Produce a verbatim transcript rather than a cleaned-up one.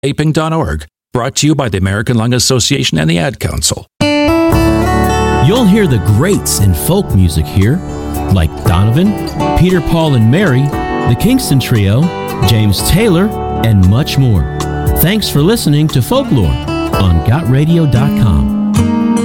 vaping dot org. Brought to you by the American Lung Association and the Ad Council. You'll hear the greats in folk music here, like Donovan, Peter, Paul, and Mary, the Kingston Trio, James Taylor, and much more. Thanks for listening to Folklore on got radio dot com.